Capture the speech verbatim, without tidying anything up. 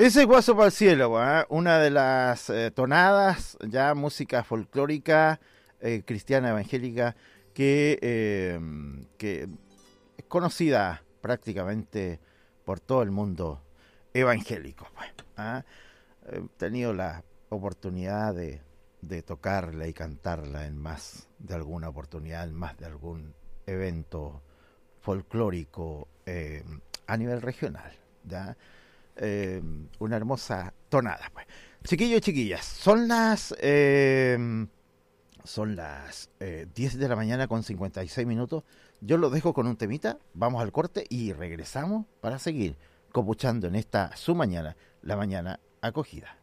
Ese Guaso para el cielo, ¿eh? Una de las eh, tonadas, ya música folclórica, eh, cristiana evangélica, que, eh, que es conocida prácticamente por todo el mundo evangélico. Pues, ¿ah? He tenido la oportunidad de, de tocarla y cantarla en más de alguna oportunidad, en más de algún evento folclórico eh, a nivel regional, ¿ya? Eh, una hermosa tonada, pues. Chiquillos y chiquillas, son las eh, son las eh, diez de la mañana con cincuenta y seis minutos. Yo lo dejo con un temita, vamos al corte y regresamos para seguir copuchando en esta su mañana, la mañana acogida.